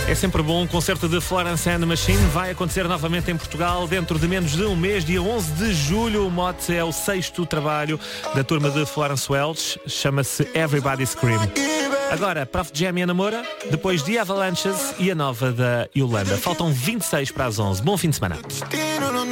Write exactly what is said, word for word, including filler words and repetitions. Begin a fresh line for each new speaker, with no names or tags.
É sempre bom. O concerto de Florence and the Machine vai acontecer novamente em Portugal dentro de menos de um mês, dia onze de julho. O mote é o sexto trabalho da turma de Florence Welch. Chama-se Everybody Scream. Agora, Prof Jam e a Namora, depois de Avalanches e a nova da Yolanda. Faltam vinte e seis para as onze. Bom fim de semana.